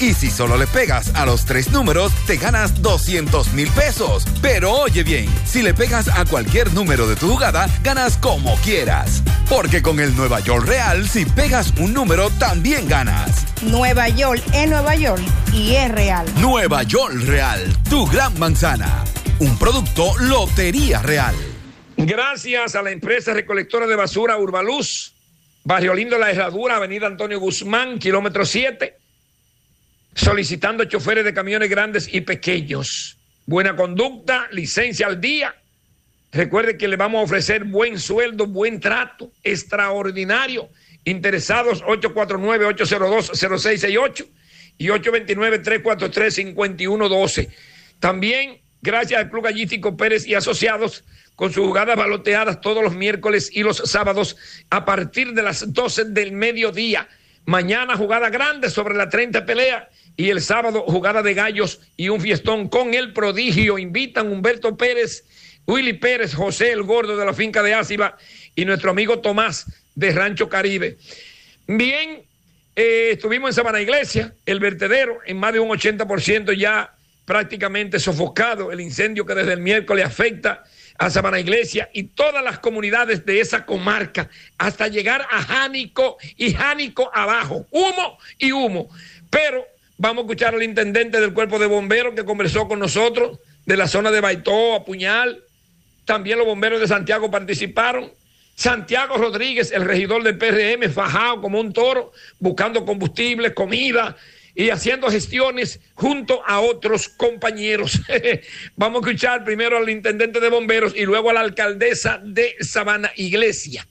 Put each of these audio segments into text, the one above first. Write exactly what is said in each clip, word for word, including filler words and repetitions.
Y si solo le pegas a los tres números, te ganas doscientos mil pesos. Pero oye bien, si le pegas a cualquier número de tu jugada, ganas como quieras. Porque con el Nueva York Real, si pegas un número, también ganas. Nueva York es Nueva York y es real. Nueva York Real, tu gran manzana. Un producto Lotería Real. Gracias a la empresa recolectora de basura Urbaluz, Barrio Lindo La Herradura, Avenida Antonio Guzmán, kilómetro siete, solicitando choferes de camiones grandes y pequeños. Buena conducta, licencia al día. Recuerde que le vamos a ofrecer buen sueldo, buen trato, extraordinario. Interesados, ocho cuatro nueve, ocho cero dos, cero seis seis ocho y ocho dos nueve, tres cuatro tres, cinco uno uno dos. También, gracias al Club Gallístico Pérez y Asociados, con sus jugadas baloteadas todos los miércoles y los sábados a partir de las doce del mediodía. Mañana jugada grande sobre la treinta pelea y el sábado jugada de gallos y un fiestón con el prodigio. Invitan Humberto Pérez, Willy Pérez, José el Gordo de la finca de Áciba y nuestro amigo Tomás de Rancho Caribe. Bien, eh, estuvimos en Sabana Iglesia, el vertedero en más de un ochenta por ciento ya prácticamente sofocado, el incendio que desde el miércoles afecta a Sabana Iglesia y todas las comunidades de esa comarca hasta llegar a Jánico y Jánico abajo, humo y humo. Pero vamos a escuchar al intendente del cuerpo de bomberos que conversó con nosotros de la zona de Baitoa, Puñal. También los bomberos de Santiago participaron. Santiago Rodríguez, el regidor del P R M, fajado como un toro, buscando combustible, comida y haciendo gestiones junto a otros compañeros. Vamos a escuchar primero al intendente de bomberos y luego a la alcaldesa de Sabana Iglesia.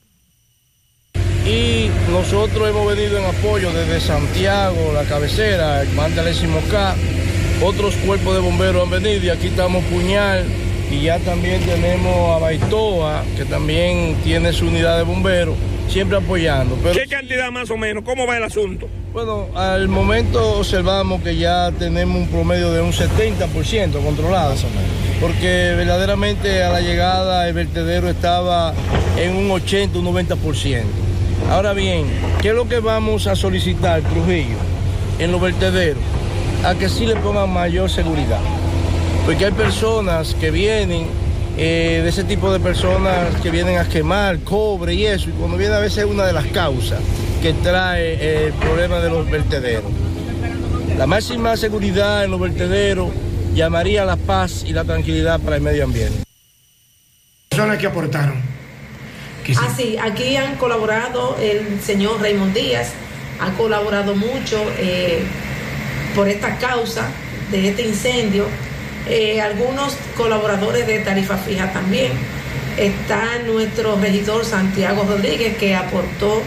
Y nosotros hemos venido en apoyo desde Santiago, la cabecera, el Mandalésimo K, otros cuerpos de bomberos han venido y aquí estamos Puñal y ya también tenemos a Baitoa, que también tiene su unidad de bomberos, siempre apoyando. Pero ¿qué cantidad más o menos? ¿Cómo va el asunto? Bueno, al momento observamos que ya tenemos un promedio de un setenta por ciento controlado, porque verdaderamente a la llegada el vertedero estaba en un ochenta, un noventa por ciento. Ahora bien, ¿qué es lo que vamos a solicitar, Trujillo, en los vertederos? A que sí le pongan mayor seguridad, porque hay personas que vienen, eh, de ese tipo de personas que vienen a quemar cobre y eso, y cuando viene a veces es una de las causas que trae eh, el problema de los vertederos. La máxima seguridad en los vertederos llamaría a la paz y la tranquilidad para el medio ambiente. Personas que aportaron. Que sí. Ah, sí, aquí han colaborado el señor Raymond Díaz, ha colaborado mucho eh, por esta causa de este incendio. Eh, algunos colaboradores de Tarifa Fija también. Está nuestro regidor Santiago Rodríguez, que aportó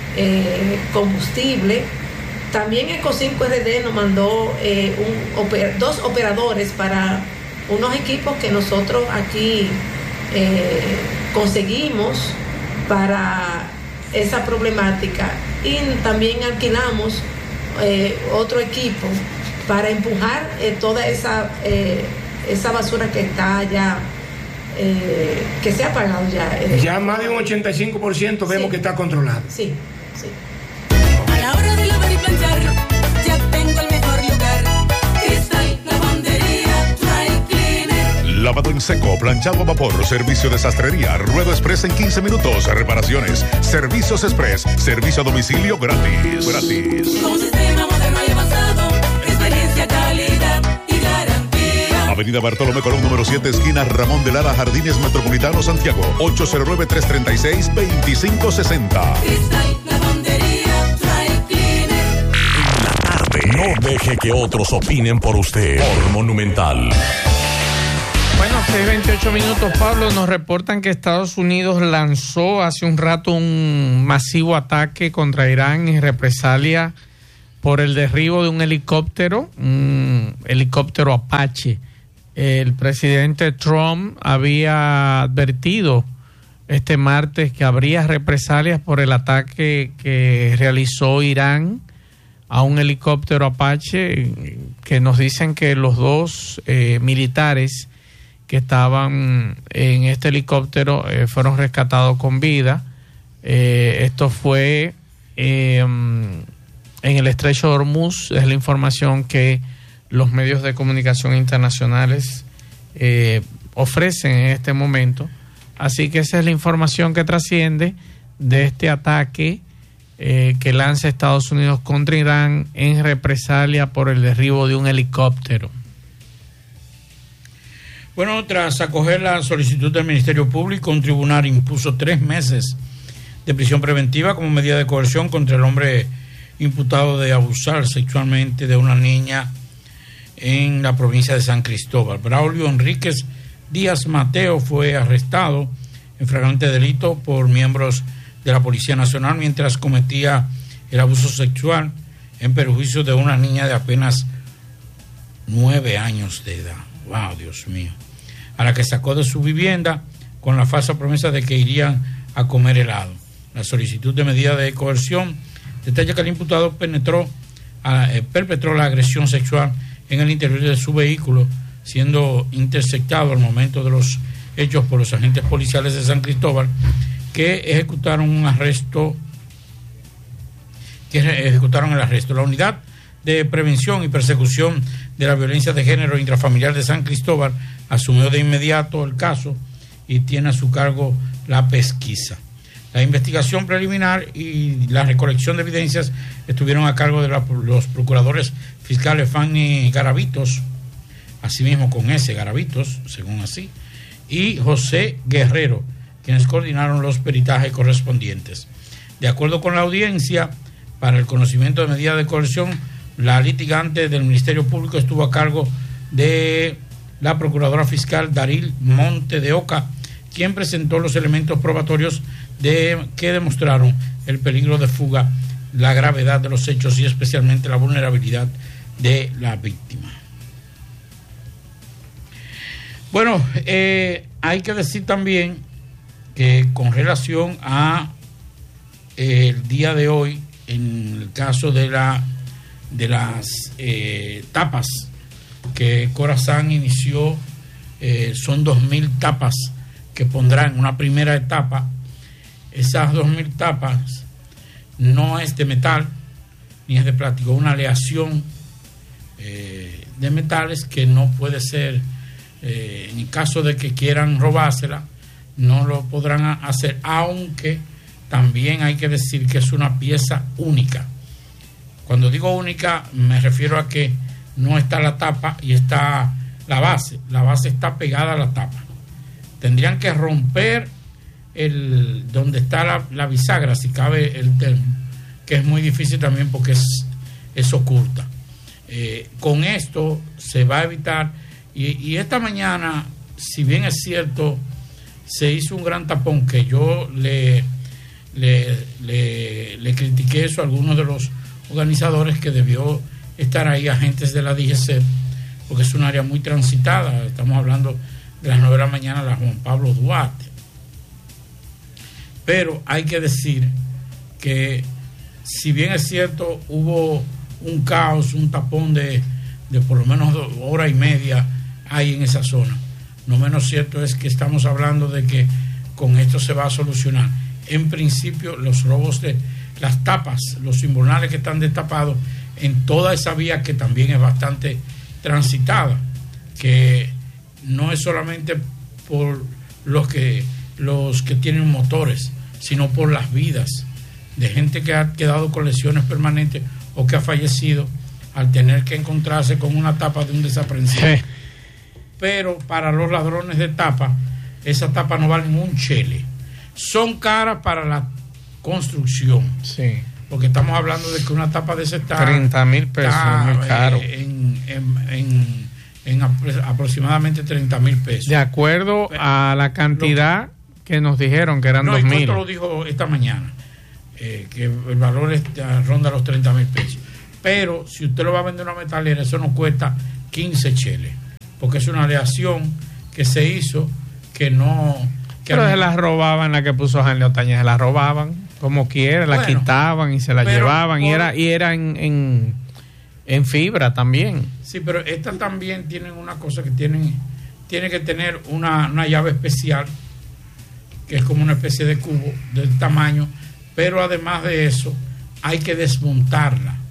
eh, combustible. También Eco cinco R D nos mandó eh, un, oper, dos operadores para unos equipos que nosotros aquí eh, conseguimos para esa problemática, y también alquilamos eh, otro equipo para empujar eh, toda esa, eh, esa basura que está ya, eh, que se ha apagado ya. Eh. Ya más de un ochenta y cinco por ciento vemos sí. que está controlado. Sí, sí. A la hora de lavar y planchar, ya tengo el mejor lugar. Cristal Lavandería Dry Cleaner. Lavado en seco, planchado a vapor, servicio de sastrería, ruedo express en quince minutos, reparaciones, servicios express, servicio a domicilio gratis. Gratis. Con un sistema moderno y avanzado, experiencia, calidad y garantía. Avenida Bartolomé Colón, número siete, esquina Ramón de Lara, Jardines Metropolitano, Santiago. ocho cero nueve, tres tres seis, dos cinco seis cero. Cristal Lavandería Dry Cleaner. En la tarde. No deje que otros opinen por usted. Por Monumental. Bueno, seis veintiocho minutos, Pablo. Nos reportan que Estados Unidos lanzó hace un rato un masivo ataque contra Irán en represalia por el derribo de un helicóptero, un helicóptero Apache. El presidente Trump había advertido este martes que habría represalias por el ataque que realizó Irán a un helicóptero Apache, que nos dicen que los dos eh, militares que estaban en este helicóptero eh, fueron rescatados con vida. Eh, esto fue eh, en el estrecho de Hormuz. Es la información que los medios de comunicación internacionales eh, ofrecen en este momento. Así que esa es la información que trasciende de este ataque eh, que lanza Estados Unidos contra Irán en represalia por el derribo de un helicóptero. Bueno, tras acoger la solicitud del Ministerio Público, un tribunal impuso tres meses de prisión preventiva como medida de coerción contra el hombre imputado de abusar sexualmente de una niña en la provincia de San Cristóbal. Braulio Enríquez Díaz Mateo fue arrestado en flagrante delito por miembros de la Policía Nacional mientras cometía el abuso sexual en perjuicio de una niña de apenas nueve años de edad. ¡Wow, Dios mío! A la que sacó de su vivienda con la falsa promesa de que irían a comer helado. La solicitud de medida de coerción detalla que el imputado penetró a, eh, perpetró la agresión sexual en el interior de su vehículo, siendo interceptado al momento de los hechos por los agentes policiales de San Cristóbal, que ejecutaron un arresto, que ejecutaron el arresto. La unidad de prevención y persecución de la violencia de género intrafamiliar de San Cristóbal asumió de inmediato el caso y tiene a su cargo la pesquisa. La investigación preliminar y la recolección de evidencias estuvieron a cargo de la, los procuradores fiscales Fanny Garavitos, asimismo con ese Garavitos, según así, y José Guerrero, quienes coordinaron los peritajes correspondientes. De acuerdo con la audiencia, para el conocimiento de medida de coerción, la litigante del Ministerio Público estuvo a cargo de la procuradora fiscal Daril Monte de Oca, quien presentó los elementos probatorios de que demostraron el peligro de fuga, la gravedad de los hechos y especialmente la vulnerabilidad de la víctima. Bueno, eh, hay que decir también que con relación a eh, el día de hoy, en el caso de la de las eh, tapas que Corazán inició, eh, son dos mil tapas que pondrán una primera etapa. Esas dos mil tapas no es de metal ni es de plástico, una aleación eh, de metales que no puede ser, eh, en caso de que quieran robársela, no lo podrán hacer, aunque también hay que decir que es una pieza única. Cuando digo única, me refiero a que no está la tapa y está la base. La base está pegada a la tapa. Tendrían que romper el donde está la, la bisagra, si cabe el termo, que es muy difícil también porque es, es oculta. Eh, con esto se va a evitar, y, y esta mañana, si bien es cierto, se hizo un gran tapón que yo le, le, le, le critiqué eso a algunos de los organizadores, que debió estar ahí agentes de la D G C, porque es un área muy transitada. Estamos hablando de las nueve de la mañana, la Juan Pablo Duarte. Pero hay que decir que, si bien es cierto, hubo un caos, un tapón de, de por lo menos dos, hora y media ahí en esa zona, no menos cierto es que estamos hablando de que con esto se va a solucionar. En principio, los robos de las tapas, los invernales que están destapados en toda esa vía, que también es bastante transitada, que no es solamente por los que los que tienen motores, sino por las vidas de gente que ha quedado con lesiones permanentes o que ha fallecido al tener que encontrarse con una tapa de un desaprensivo. Sí. Pero para los ladrones de tapa, esas tapas no valen un chele. Son caras para la construcción. Sí. Porque estamos hablando de que una tapa de ese está treinta mil pesos, está, muy caro. Eh, en, en, en, en aproximadamente treinta mil pesos. De acuerdo Pero, a la cantidad lo, que nos dijeron, que eran dos mil. No, lo dijo esta mañana, eh, que el valor es, ronda los treinta mil pesos. Pero si usted lo va a vender en una metalera, eso no cuesta quince cheles, porque es una aleación que se hizo que no... Que Pero se las robaban, la que puso Janle Otañez, se las robaban como quiera, la bueno, quitaban y se la llevaban, por, y era y era en, en, en fibra también. Sí, pero estas también tienen una cosa que tienen, tiene que tener una, una llave especial, que es como una especie de cubo del tamaño, pero además de eso hay que desmontarla.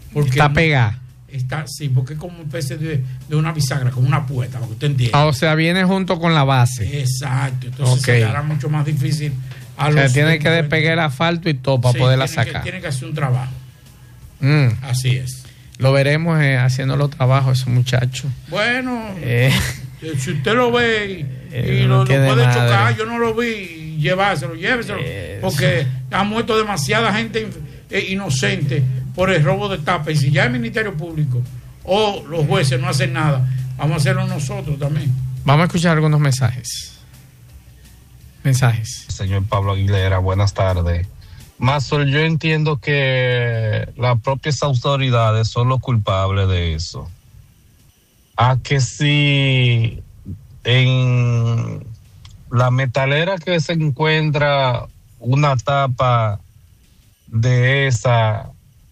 Porque está pegada. Está, sí, porque es como una especie de, de una bisagra, como una puerta, para que usted entienda. Ah, o sea, viene junto con la base. Exacto, entonces Okay. se hará mucho más difícil a O sea, los tiene que despegar el asfalto y todo para Sí, poderla tiene que- sacar. tiene que hacer un trabajo. Mm. Así es. Lo veremos eh, haciendo los trabajos esos muchachos. Bueno, Eh. si usted lo ve y, Eh, y no lo, lo tiene puede madre. chocar, yo no lo vi, y llevárselo, lléveselo, porque ha muerto demasiada gente in- eh, inocente por el robo de tapa. Y si ya el Ministerio Público o los jueces no hacen nada, vamos a hacerlo nosotros también. Vamos a escuchar algunos mensajes. Mensajes. Señor Pablo Aguilera, buenas tardes. Mazol, yo entiendo que las propias autoridades son los culpables de eso. A que si en la metalera que se encuentra una tapa de esa,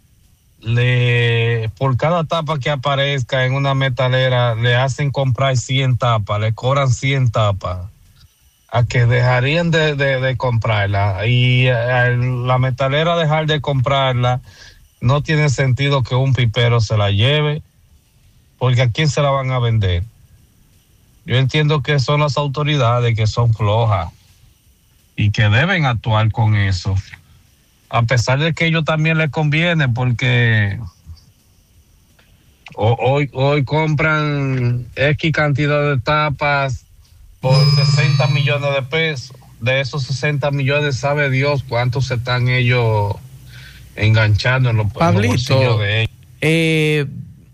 le por cada tapa que aparezca en una metalera le hacen comprar cien tapas, le cobran cien tapas, a que dejarían de, de, de comprarla, y a la metalera dejar de comprarla, no tiene sentido que un pipero se la lleve, porque ¿a quién se la van a vender? Yo entiendo que son las autoridades que son flojas y que deben actuar con eso, a pesar de que a ellos también les conviene, porque hoy, hoy compran X cantidad de tapas por sesenta millones de pesos. De esos sesenta millones, sabe Dios cuántos se están ellos enganchando en los, en los Pablito, bolsillos de ellos. Eh,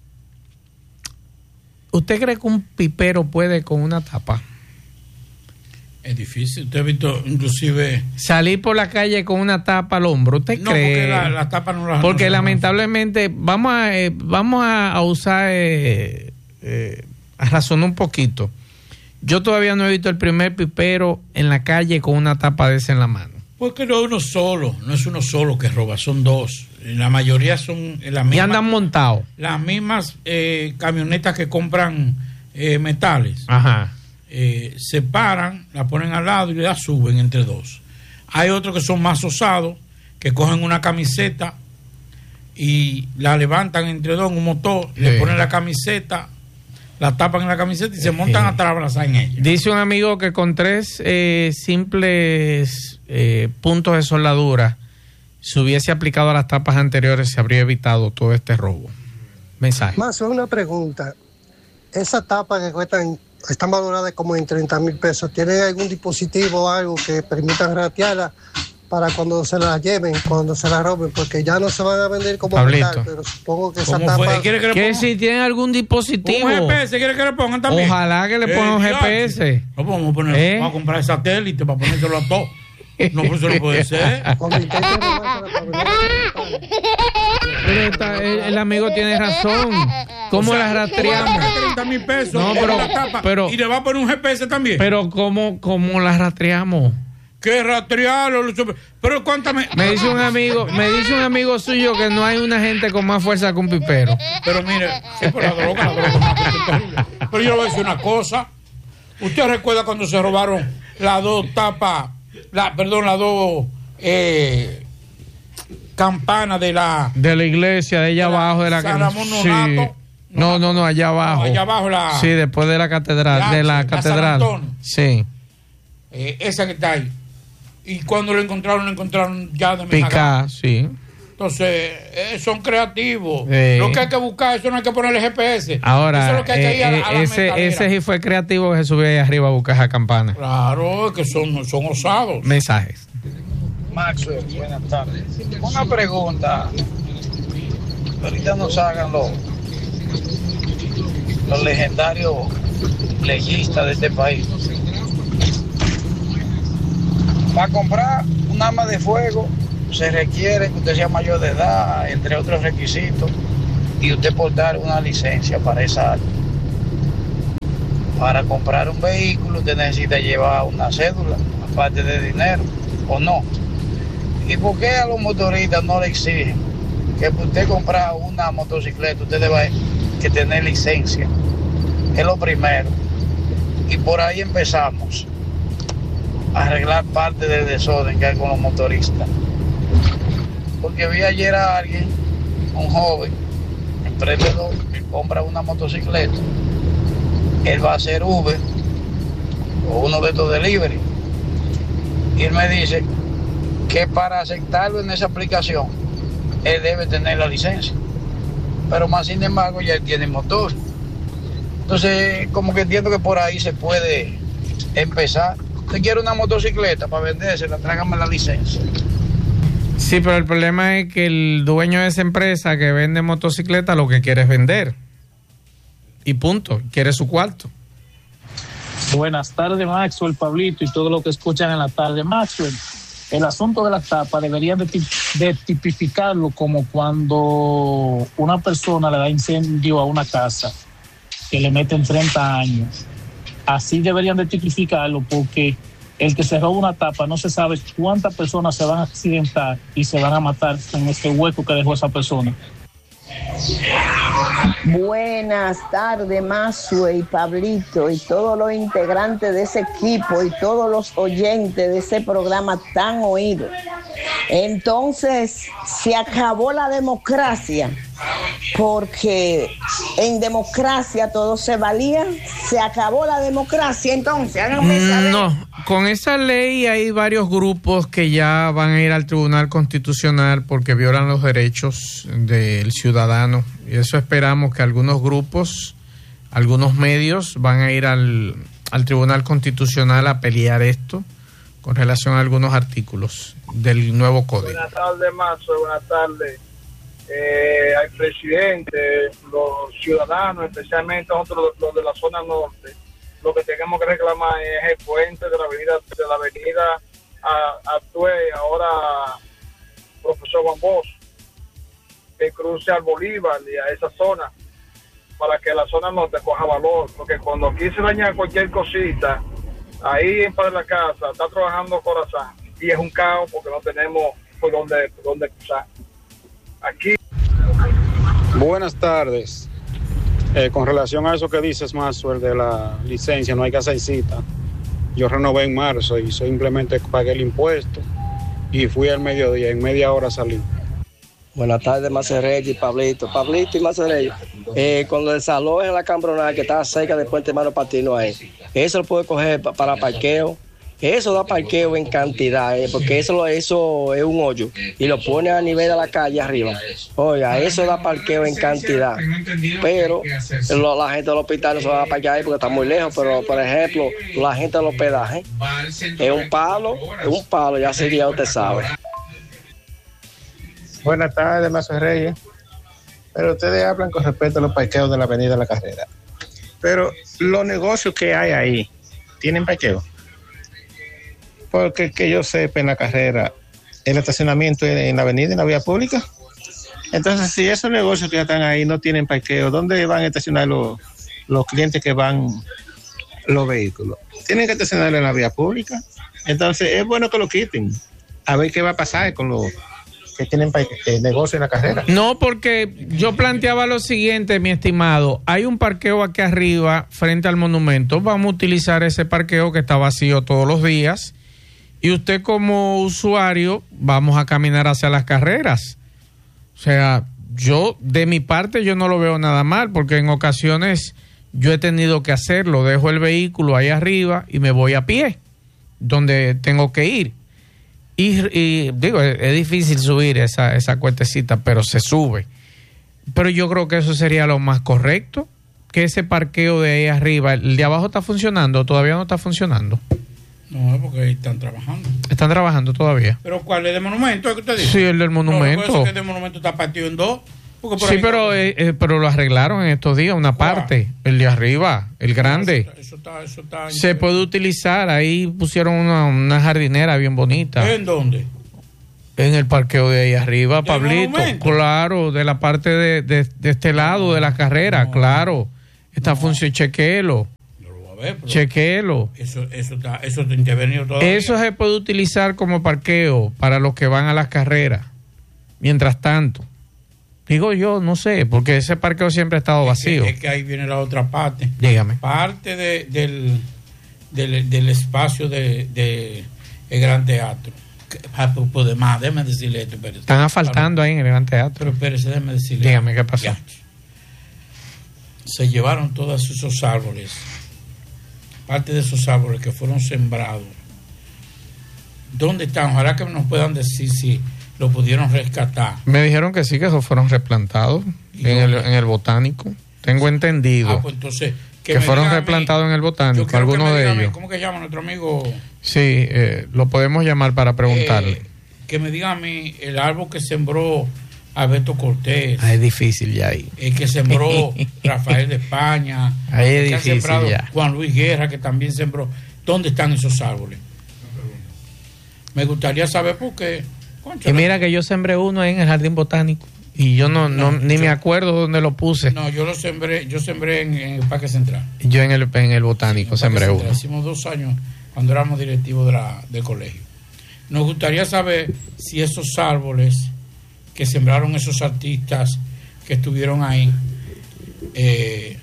¿usted cree que un pipero puede con una tapa? Es difícil. Usted ha visto inclusive salir por la calle con una tapa al hombro. ¿Usted no, cree? porque la, la tapa no la Porque no se- lamentablemente vamos a eh, vamos a, a usar eh, eh, a razonar un poquito. Yo todavía no he visto el primer pipero en la calle con una tapa de esa en la mano. Porque no es uno solo, no es uno solo que roba, son dos. La mayoría son las mismas. Y andan montados. Las mismas eh, camionetas que compran eh, metales. Ajá. Eh, se paran, la ponen al lado y la suben entre dos. Hay otros que son más osados, que cogen una camiseta y la levantan entre dos en un motor, Sí. le ponen la camiseta, la tapan en la camiseta y se montan hasta abrazar en ella. Dice un amigo que con tres eh, simples eh, puntos de soldadura, si hubiese aplicado a las tapas anteriores, se habría evitado todo este robo. Mensaje. Más una pregunta. Esa tapa que cuestan, están valoradas como en treinta mil pesos, ¿tienen algún dispositivo o algo que permitan ratearla para cuando se la lleven, cuando se la roben? Porque ya no se van a vender como Pablito. metal, pero supongo que esa ¿Cómo tapa... fue? ¿Quiere que le Que ponga? si tienen algún dispositivo. Un G P S, ¿quiere que le pongan también? Ojalá que le Eh, pongan un diache. G P S. No, pues vamos a poner, ¿Eh? vamos a comprar satélite para ponérselo a todos. No, pues eso no puede ser. Pero está- el, el amigo tiene razón. ¿Cómo O sea, la rastreamos? treinta mil pesos No, en pero- la tapa, pero- y le va a poner un G P S también. Pero ¿cómo, cómo la rastreamos? ¿Qué rastrearlo? Pero cuéntame. Me dice un amigo, me dice un amigo suyo que no hay una gente con más fuerza que un pipero. Pero mire, sí, pero la droga, la droga es una cosa terrible. Pero yo le voy a decir una cosa. ¿Usted recuerda cuando se robaron las dos tapas, la, perdón, las dos eh, campanas de la... De la iglesia, de allá De la abajo de la San Ramón sí. Nonato? No, no, no, allá abajo. allá abajo la- Sí, después de la catedral, la- de la la San catedral. Antonio. Sí. eh, esa que está ahí. Y cuando lo encontraron, lo encontraron ya de Picar, sí. Entonces, eh, son creativos. Sí. Lo que hay que buscar, eso no hay que ponerle G P S. Ahora, eso es lo que hay que ir a, la- eh, a la ese, metalera. ese sí fue creativo que se subió ahí arriba a buscar esa campana. Claro, es que son, son osados. Mensajes. Maxwell, buenas tardes. Una pregunta. Ahorita nos hagan los, los legendarios legistas de este país. Para comprar un arma de fuego se requiere que usted sea mayor de edad, entre otros requisitos, y usted portar una licencia para esa arma. Para comprar un vehículo usted necesita llevar una cédula, aparte de dinero, ¿o no? ¿Y por qué a los motoristas no le exigen que para usted comprar una motocicleta usted debe que tener licencia? Es lo primero. Y por ahí empezamos a arreglar parte del desorden que hay con los motoristas. Porque vi ayer a alguien, un joven, emprendedor que compra una motocicleta, él va a hacer Uber o uno de estos delivery, y él me dice que para aceptarlo en esa aplicación, él debe tener la licencia. Pero más sin embargo, ya él tiene motor. Entonces, como que entiendo que por ahí se puede empezar. Usted quiere una motocicleta para vendérsela, tráigame la licencia. Sí, pero el problema es que el dueño de esa empresa que vende motocicletas lo que quiere es vender. Y punto, quiere su cuarto. Buenas tardes, Maxwell, Pablito y todo lo que escuchan en la tarde. Maxwell, el asunto de la tapa deberían de, de tipificarlo como cuando una persona le da incendio a una casa que le meten treinta años. Así deberían de tipificarlo, porque el que se roba una tapa no se sabe cuántas personas se van a accidentar y se van a matar en este hueco que dejó esa persona. Buenas tardes, Mazue y Pablito y todos los integrantes de ese equipo y todos los oyentes de ese programa tan oído. Entonces, se acabó la democracia, porque en democracia todo se valía. Se acabó la democracia, entonces háganme saber. No, con esa ley hay varios grupos que ya van a ir al Tribunal Constitucional porque violan los derechos del ciudadano, y eso esperamos que algunos grupos, algunos medios van a ir al, al Tribunal Constitucional a pelear esto con relación a algunos artículos del nuevo código. Buenas tardes, Mazo, buenas tardes. Eh, al presidente, los ciudadanos, especialmente nosotros los de la zona norte, lo que tenemos que reclamar es el puente de la avenida de la avenida a, a Tue, ahora Profesor Juan Bosch, que cruce al Bolívar y a esa zona, para que la zona norte coja valor, porque cuando aquí se daña cualquier cosita, ahí en Padre la Casa está trabajando Corazón y es un caos porque no tenemos por dónde, por dónde cruzar. Aquí. Buenas tardes. Eh, con relación a eso que dices, Maxwell, de la licencia, no hay que hacer cita. Yo renové en marzo y simplemente pagué el impuesto y fui al mediodía, en media hora salí. Buenas tardes, Macerelli y Pablito. Pablito y Macerelli, eh, con el salón en la Cambronal que está cerca del puente Mano Patino ahí, eso lo puede coger pa- para parqueo. Eso da parqueo en cantidad, eh, porque eso, eso es un hoyo y lo pone a nivel de la calle arriba. Oiga, eso da parqueo en cantidad. Pero lo, la gente del hospital no se va a parquear ahí porque está muy lejos. Pero, por ejemplo, la gente del hospedaje es un palo, es un palo, ya sería, usted sabe. Buenas tardes, Mazo Reyes. Pero ustedes hablan con respecto a los parqueos de la Avenida La Carrera. Pero los negocios que hay ahí, ¿tienen parqueo? Porque que yo sepa, en La Carrera, el estacionamiento es en la avenida, en la vía pública. Entonces, si esos negocios que están ahí no tienen parqueo, ¿dónde van a estacionar los, los clientes que van los vehículos? Tienen que estacionarlo en la vía pública. Entonces, es bueno que lo quiten. A ver qué va a pasar con los que tienen eh, negocio en La Carrera. No, porque yo planteaba lo siguiente, mi estimado. Hay un parqueo aquí arriba, frente al monumento. Vamos a utilizar ese parqueo que está vacío todos los días. Y usted como usuario, vamos a caminar hacia las carreras. O sea, yo, de mi parte, yo no lo veo nada mal, porque en ocasiones yo he tenido que hacerlo. Dejo el vehículo ahí arriba y me voy a pie, donde tengo que ir. Y, y digo, es, es difícil subir esa, esa cuestecita, pero se sube. Pero yo creo que eso sería lo más correcto, que ese parqueo de ahí arriba, el de abajo está funcionando, ¿o todavía no está funcionando? No, porque ahí están trabajando. ¿Están trabajando todavía? ¿Pero cuál? ¿El de monumento? ¿Es que usted dice? Sí, el del monumento. No, no, que el de monumento está partido en dos. Por Sí, pero, eh, eh, pero lo arreglaron en estos días, una parte. El de arriba, el grande. Eso está, eso está, eso Se puede utilizar. Ahí pusieron una, una jardinera bien bonita. ¿En dónde? En el parqueo de ahí arriba, Pablito. monumento? Claro, de la parte de, de, de este lado de la carrera, No. claro. Está función, chequelo. ver, pero Chequelo. Eso, eso está, eso está intervenido todavía. Eso se puede utilizar como parqueo para los que van a las carreras. Mientras tanto, digo yo, no sé, porque ese parqueo siempre ha estado vacío. Es que, es que ahí viene la otra parte. Dígame. Parte de, del, del, del espacio de, de el Gran Teatro. Pues de más, déjeme decirle esto. Espérese. Están asfaltando ahí en el Gran Teatro. Pero espérese, déjeme decirle. Dígame, ¿qué pasó? Ya. se llevaron todos esos árboles, parte de esos árboles que fueron sembrados. ¿Dónde están? Ojalá que nos puedan decir si lo pudieron rescatar. Me dijeron que sí, que esos fueron replantados en el, en el botánico. Tengo entendido. Ah, pues entonces, que, que fueron replantados en el botánico, algunos de ellos. ¿Cómo que llama nuestro amigo? Sí, eh, lo podemos llamar para preguntarle. Eh, que me diga a mí el árbol que sembró Alberto Cortés. Ah, es difícil ya ahí. El que sembró Rafael de España. Ahí es el que difícil ha sembrado ya. Juan Luis Guerra, que también sembró. ¿Dónde están esos árboles? Me gustaría saber por qué. Concha, y mira que yo sembré uno ahí en el jardín botánico y yo no, no, no ni yo, me acuerdo dónde lo puse. No, yo lo sembré, yo sembré en, en el Parque Central. Yo en el, en el botánico sí, en el sembré Central. uno. Hicimos dos años cuando éramos directivos de la, del colegio. Nos gustaría saber si esos árboles que sembraron esos artistas que estuvieron ahí eh,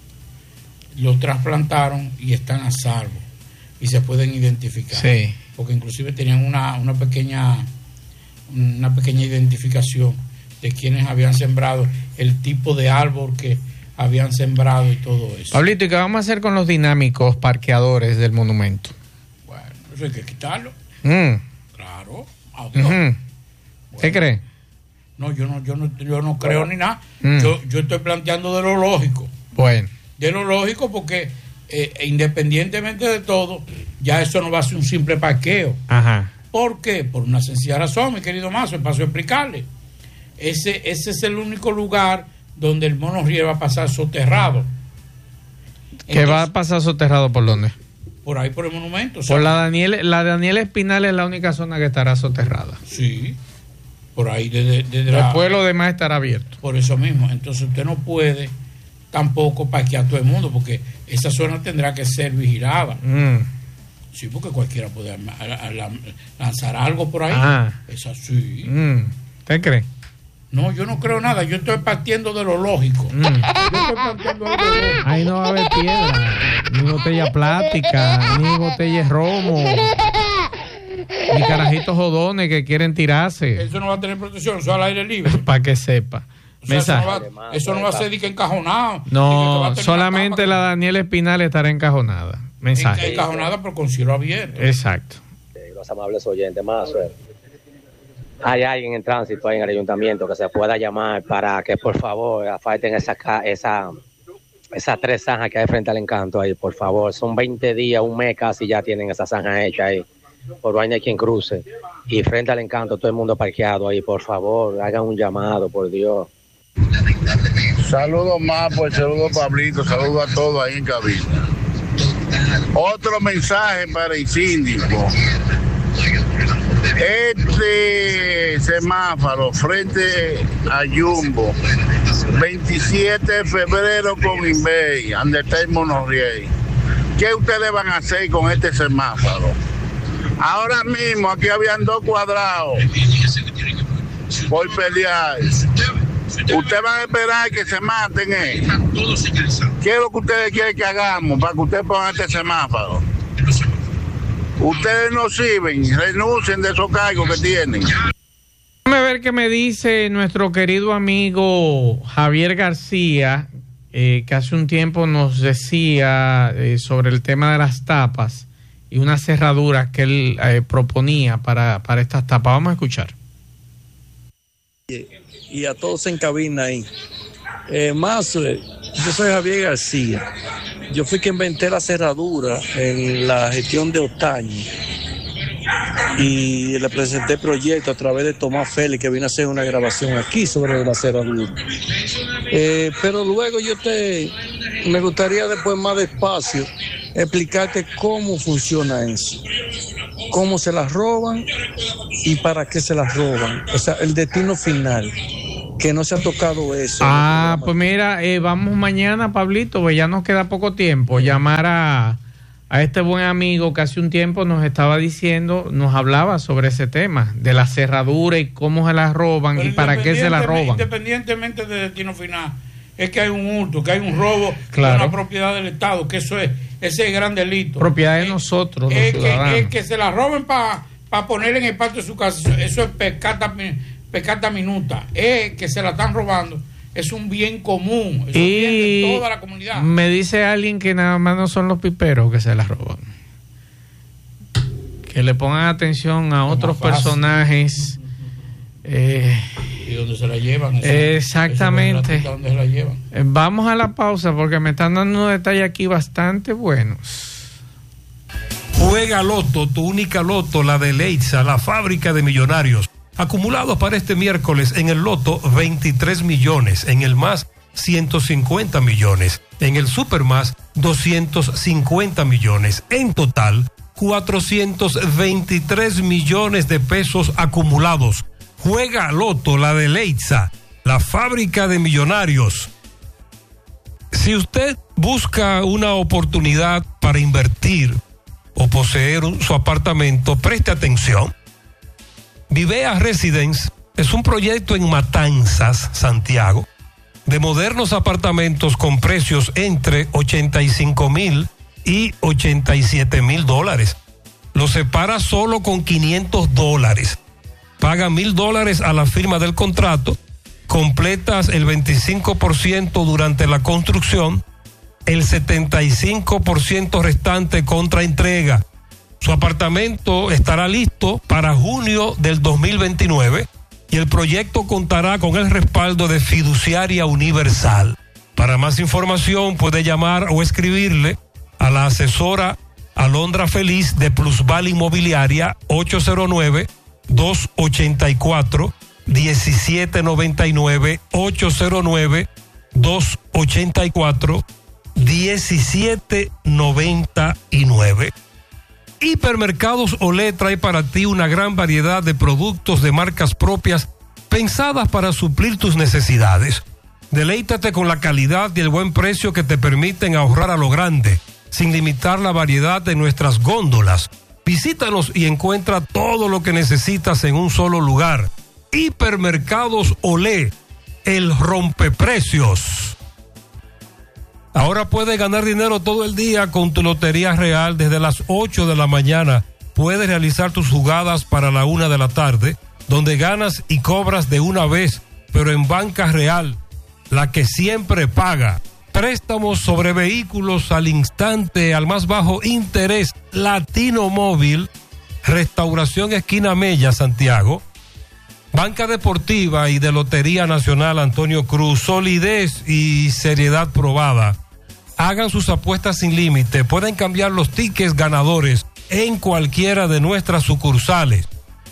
los trasplantaron y están a salvo y se pueden identificar. Sí. Porque inclusive tenían una, una pequeña una pequeña identificación de quienes habían sembrado, el tipo de árbol que habían sembrado y todo eso. Pablito, ¿y qué vamos a hacer con los dinámicos parqueadores del monumento? Bueno, eso hay que quitarlo. Mm. Claro. Uh-huh. Bueno. ¿Qué cree? No, yo no, yo no, yo no creo bueno. ni nada. Mm. Yo, yo estoy planteando de lo lógico. Bueno. De lo lógico porque eh, independientemente de todo, ya eso no va a ser un simple parqueo. Ajá. ¿Por qué? Por una sencilla razón, mi querido Mazo, paso a explicarle. Ese, ese es el único lugar donde el monorriel va a pasar soterrado. ¿Que Entonces, va a pasar soterrado por dónde? Por ahí, por el monumento. Por la Daniel, la Daniel Espinal es la única zona que estará soterrada. Sí, por ahí desde... De, de Después lo demás estará abierto. Por eso mismo, entonces usted no puede tampoco parquear a todo el mundo, porque esa zona tendrá que ser vigilada. Mm. Sí, porque cualquiera puede a, a, a, lanzar algo por ahí. Ah. Es así. Mm. ¿Usted cree? No, yo no creo nada. Yo estoy partiendo de lo lógico. Mm. Yo estoy partiendo de lo lógico. Ahí no va a haber piedra, ni botella plástica, ni botella de romo, ni carajitos jodones que quieren tirarse. Eso no va a tener protección, eso al aire libre. Para que sepa. O sea, eso, no va, eso no va a ser de que encajonado. No, que solamente la Daniel Espinal estará encajonada. Mensaje. Encajonada, pero con cielo abierto. Exacto. Los amables oyentes, más suerte. Hay alguien en tránsito ahí en el ayuntamiento que se pueda llamar para que por favor afalten esa, esa, esas tres zanjas que hay frente al Encanto ahí, por favor. Son veinte días, un mes casi ya tienen esa zanja hecha ahí. Por vaina hay quien cruce. Y frente al Encanto todo el mundo parqueado ahí, por favor, hagan un llamado, por Dios. Saludos más, pues saludos Pablito, saludos a todos ahí en cabina. Otro mensaje para el síndico. Este semáforo frente a Jumbo, veintisiete de febrero con Inbey, donde está el monorriel. ¿Qué ustedes van a hacer con este semáforo? Ahora mismo aquí habían dos cuadrados por pelear. Ustedes van a esperar que se maten, ¿eh? ¿Qué es lo que ustedes quieren que hagamos para que ustedes pongan este semáforo? Ustedes no sirven, renuncien de esos cargos que tienen. Déjame ver qué me dice nuestro querido amigo Javier García, eh, que hace un tiempo nos decía eh, sobre el tema de las tapas y unas cerraduras que él eh, proponía para, para estas tapas. Vamos a escuchar. Y a todos en cabina ahí. Eh, más, eh, yo soy Javier García. Yo fui quien inventé la cerradura en la gestión de Otaño y le presenté el proyecto a través de Tomás Félix, que vino a hacer una grabación aquí sobre la cerradura. Eh, pero luego yo te me gustaría después más despacio explicarte cómo funciona eso, cómo se las roban y para qué se las roban, o sea, el destino final. Que no se ha tocado eso. Ah, pues mira, eh, vamos mañana, Pablito, pues ya nos queda poco tiempo. Llamar a, a este buen amigo que hace un tiempo nos estaba diciendo, nos hablaba sobre ese tema, de la cerradura y cómo se las roban y para qué se las roban. Independientemente del destino final, es que hay un hurto, que hay un robo claro. de una propiedad del Estado, que eso es, ese es gran delito. Propiedad de nosotros, los es ciudadanos. Que, es que se la roben para pa poner en el patio de su casa, eso, eso es pescata, pescata minuta, es que se la están robando es un bien común, es y un bien de toda la comunidad. Me dice alguien que nada más no son los piperos que se las roban. Que le pongan atención a otros personajes. Eh, ¿Y dónde se la llevan? Eso, exactamente. Eso ¿Dónde se la llevan? Eh, vamos a la pausa porque me están dando unos detalles aquí bastante buenos. Juega Loto, tu única Loto, la de Leitza, la fábrica de millonarios. Acumulados para este miércoles en el Loto, veintitrés millones. En el Más, ciento cincuenta millones. En el Super Más, doscientos cincuenta millones. En total, cuatrocientos veintitrés millones de pesos acumulados. Juega Loto, la de Leitza, la fábrica de millonarios. Si usted busca una oportunidad para invertir o poseer un, su apartamento, preste atención. Vivea Residence es un proyecto en Matanzas, Santiago, de modernos apartamentos con precios entre ochenta y cinco mil y ochenta y siete mil dólares. Lo separa solo con quinientos dólares. Paga mil dólares a la firma del contrato, completas el veinticinco por ciento durante la construcción, el setenta y cinco por ciento restante contra entrega. Su apartamento estará listo para junio del dos mil veintinueve y el proyecto contará con el respaldo de Fiduciaria Universal. Para más información puede llamar o escribirle a la asesora Alondra Feliz de Plusval Inmobiliaria ocho cero nueve, dos ocho cuatro, uno siete nueve nueve, ocho cero nueve, dos ocho cuatro, uno siete nueve nueve. Hipermercados Olé trae para ti una gran variedad de productos de marcas propias pensadas para suplir tus necesidades. Deleítate con la calidad y el buen precio que te permiten ahorrar a lo grande, sin limitar la variedad de nuestras góndolas. Visítanos y encuentra todo lo que necesitas en un solo lugar. Hipermercados Olé, el rompeprecios. Ahora puedes ganar dinero todo el día con tu Lotería Real desde las ocho de la mañana. Puedes realizar tus jugadas para la una de la tarde, donde ganas y cobras de una vez, pero en Banca Real, la que siempre paga. Préstamos sobre vehículos al instante, al más bajo interés. Latino Móvil, Restauración Esquina Mella, Santiago. Banca Deportiva y de Lotería Nacional Antonio Cruz, solidez y seriedad probada. Hagan sus apuestas sin límite, pueden cambiar los tickets ganadores en cualquiera de nuestras sucursales.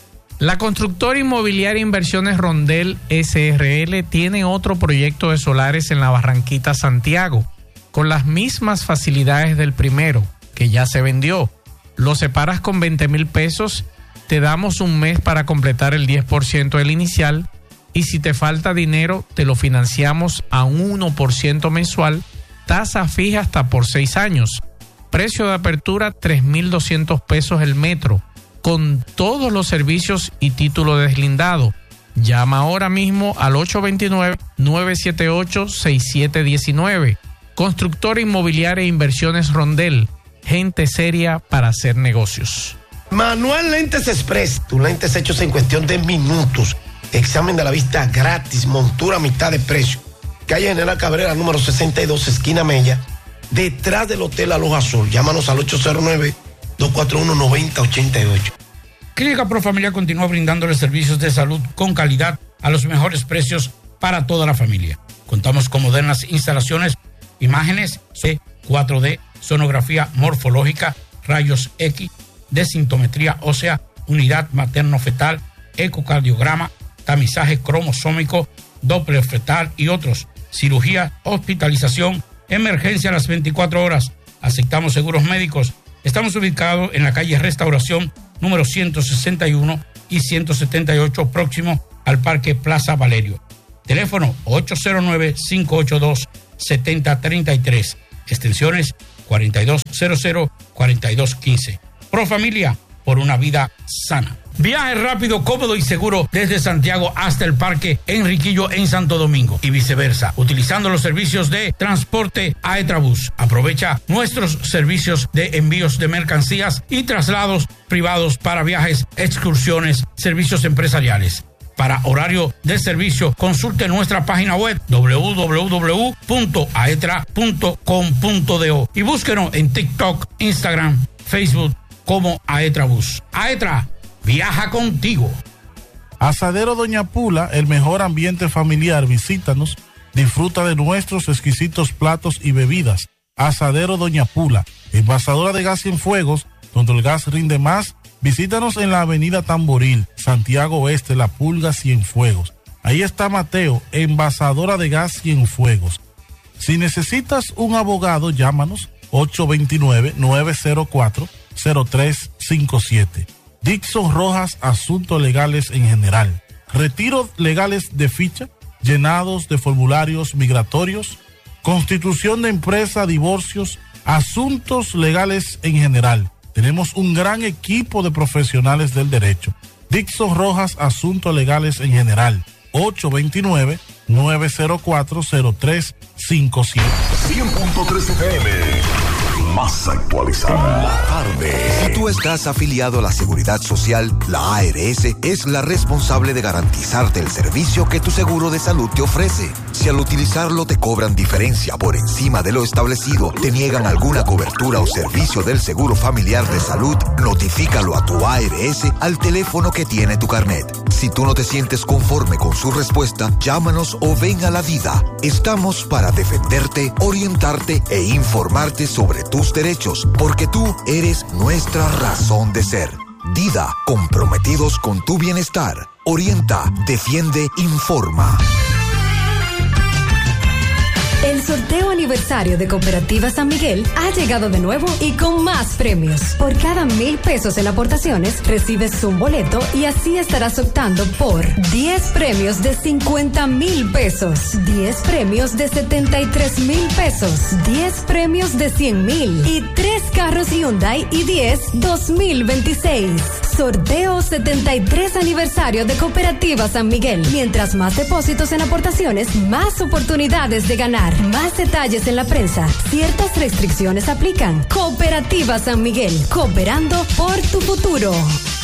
La constructora inmobiliaria Inversiones Rondel S R L tiene otro proyecto de solares en la Barranquita, Santiago, con las mismas facilidades del primero, que ya se vendió. Lo separas con veinte mil pesos, te damos un mes para completar el diez por ciento del inicial y si te falta dinero te lo financiamos a un uno por ciento mensual, tasa fija hasta por seis años. Precio de apertura tres mil doscientos pesos el metro, con todos los servicios y título deslindado. Llama ahora mismo al ocho dos nueve, nueve siete ocho, seis siete uno nueve. Constructora Inmobiliaria e Inversiones Rondel, gente seria para hacer negocios. Manual Lentes Express, tus lentes hechos en cuestión de minutos. Examen de la vista gratis, montura a mitad de precio. Calle General Cabrera, número sesenta y dos, esquina Mella, detrás del Hotel Aloha Azul. Llámanos al ocho cero nueve, dos cuatro uno, nueve cero ocho ocho. Clínica Profamilia continúa brindándole servicios de salud con calidad a los mejores precios para toda la familia. Contamos con modernas instalaciones, imágenes C cuatro D, sonografía morfológica, rayos X, desintometría ósea, unidad materno-fetal, ecocardiograma, tamizaje cromosómico, Doppler fetal y otros. Cirugía, hospitalización, emergencia a las veinticuatro horas. Aceptamos seguros médicos. Estamos ubicados en la calle Restauración, número ciento sesenta y uno y ciento setenta y ocho, próximo al Parque Plaza Valerio. Teléfono ocho cero nueve, cinco ocho dos, siete cero tres tres. Extensiones cuarenta y dos cero cero, cuarenta y dos quince. Pro Familia, por una vida sana. Viaje rápido, cómodo y seguro desde Santiago hasta el Parque Enriquillo en Santo Domingo y viceversa, utilizando los servicios de transporte Aetrabús. Aprovecha nuestros servicios de envíos de mercancías y traslados privados para viajes, excursiones, servicios empresariales. Para horario de servicio, consulte nuestra página web doble u doble u doble u punto aetra punto com punto do y búsquenos en TikTok, Instagram, Facebook como Aetrabús. Aetra, viaja contigo. Asadero Doña Pula, el mejor ambiente familiar. Visítanos, disfruta de nuestros exquisitos platos y bebidas. Asadero Doña Pula, envasadora de gas Cienfuegos, donde el gas rinde más. Visítanos en la avenida Tamboril, Santiago Oeste, La Pulga, Cienfuegos. Ahí está Mateo, envasadora de gas Cienfuegos. Si necesitas un abogado, llámanos ocho dos nueve, nueve cero cuatro, cero tres cinco siete. Dixon Rojas, asuntos legales en general. Retiros legales de ficha, llenados de formularios migratorios, constitución de empresa, divorcios, asuntos legales en general. Tenemos un gran equipo de profesionales del derecho. Dixon Rojas, asuntos legales en general. ocho dos nueve, nueve cero cuatro, cero tres cinco siete. cien punto tres F M. Más actualizada. La tarde. Si tú estás afiliado a la Seguridad Social, la A R S es la responsable de garantizarte el servicio que tu seguro de salud te ofrece. Si al utilizarlo te cobran diferencia por encima de lo establecido, te niegan alguna cobertura o servicio del Seguro Familiar de Salud, notifícalo a tu A R S al teléfono que tiene tu carnet. Si tú no te sientes conforme con su respuesta, llámanos o ven a la vida. Estamos para defenderte, orientarte e informarte sobre tus derechos, porque tú eres nuestra razón de ser. Dida, comprometidos con tu bienestar. Orienta, defiende, informa. El sorteo aniversario de Cooperativa San Miguel ha llegado de nuevo y con más premios. Por cada mil pesos en aportaciones, recibes un boleto y así estarás optando por diez premios de cincuenta mil pesos, diez premios de setenta y tres mil pesos, diez premios de cien mil y tres carros Hyundai y diez dos mil veintiséis. Sorteo setenta y tres aniversario de Cooperativa San Miguel. Mientras más depósitos en aportaciones, más oportunidades de ganar. Más detalles en la prensa. Ciertas restricciones aplican. Cooperativa San Miguel. Cooperando por tu futuro.